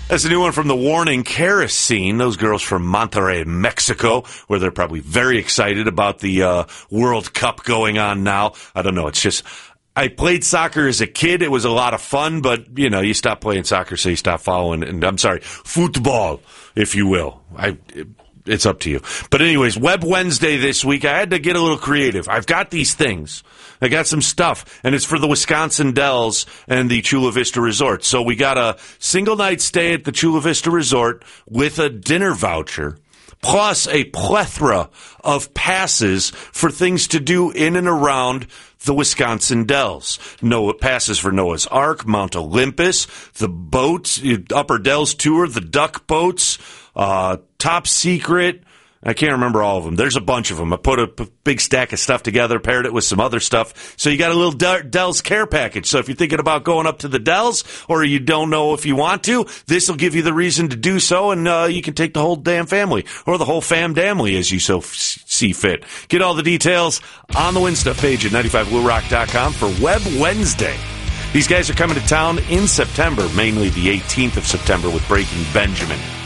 That's a new one from The Warning, Kerosene. Those girls from Monterrey, Mexico, where they're probably very excited about the World Cup going on now. I don't know. It's just, I played soccer as a kid. It was a lot of fun, but, you know, you stop playing soccer, so you stop following, and I'm sorry, football, if you will. It's up to you. But anyways, Web Wednesday this week, I had to get a little creative. I've got these things. I got some stuff, and it's for the Wisconsin Dells and the Chula Vista Resort. So we got a single night stay at the Chula Vista Resort with a dinner voucher, plus a plethora of passes for things to do in and around the Wisconsin Dells. Passes for Noah's Ark, Mount Olympus, the boats, Upper Dells Tour, the duck boats, Top Secret. I can't remember all of them. There's a bunch of them. I put a big stack of stuff together, paired it with some other stuff. So you got a little Dells care package. So if you're thinking about going up to the Dells, or you don't know if you want to, this will give you the reason to do so, and you can take the whole damn family, or the whole fam-damly as you so see fit. Get all the details on the Win Stuff page at 95bluerock.com for Web Wednesday. These guys are coming to town in September, mainly the 18th of September with Breaking Benjamin.